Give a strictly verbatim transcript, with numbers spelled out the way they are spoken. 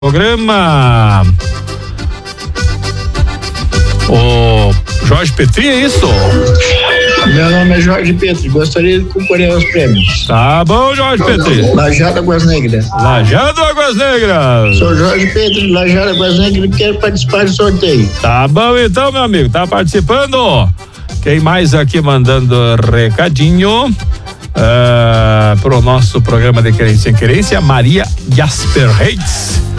Programa. O Jorge Petri, é isso? Meu nome é Jorge Petri, gostaria de concorrer aos prêmios. Tá bom, Jorge Petri. Lajado Águas Negras. Lajado Águas Negras. Sou Jorge Petri, Lajado Águas Negras, e quero participar do sorteio. Tá bom então, meu amigo, tá participando? Quem mais aqui mandando recadinho uh, pro nosso programa de Querência em Querência? Maria Jasper Reis.